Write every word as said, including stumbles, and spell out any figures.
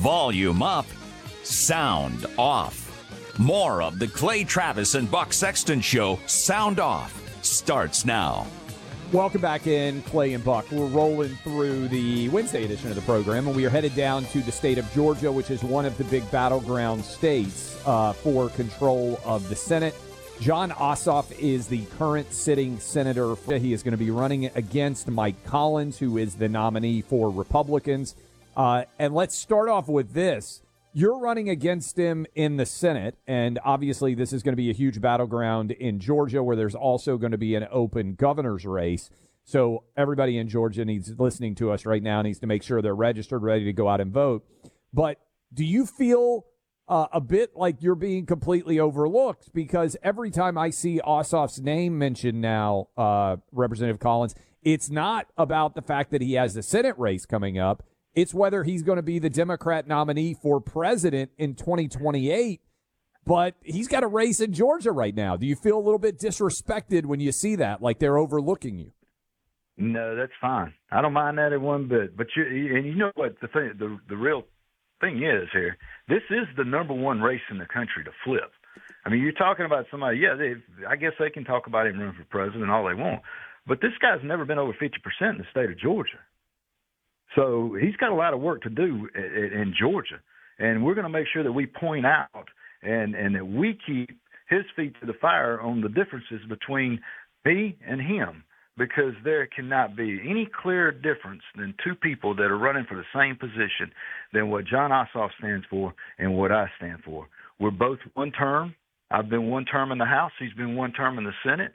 Volume up, sound off. More of the Clay Travis and Buck Sexton Show, Sound Off, starts now. Welcome back in, Clay and Buck. We're rolling through the Wednesday edition of the program, and we are headed down to the state of Georgia, which is one of the big battleground states uh, for control of the Senate. Jon Ossoff is the current sitting senator. He is going to be running against Mike Collins, who is the nominee for Republicans. Uh, and let's start off with this. You're running against him in the Senate, and obviously this is going to be a huge battleground in Georgia where there's also going to be an open governor's race. So everybody in Georgia needs listening to us right now needs to make sure they're registered, ready to go out and vote. But do you feel uh, a bit like you're being completely overlooked? Because every time I see Ossoff's name mentioned now, uh, Representative Collins, it's not about the fact that he has the Senate race coming up. It's whether he's going to be the Democrat nominee for president in twenty twenty-eight, but he's got a race in Georgia right now. Do you feel a little bit disrespected when you see that, like they're overlooking you? No, that's fine. I don't mind that in one bit. But you, and you know what the thing, the the real thing is here. This is the number one race in the country to flip. I mean, you're talking about somebody. Yeah, they, I guess they can talk about him running for president all they want, but this guy's never been over fifty percent in the state of Georgia. So he's got a lot of work to do in Georgia, and we're going to make sure that we point out and, and that we keep his feet to the fire on the differences between me and him, because there cannot be any clearer difference than two people that are running for the same position than what Jon Ossoff stands for and what I stand for. We're both one term. I've been one term in the House. He's been one term in the Senate.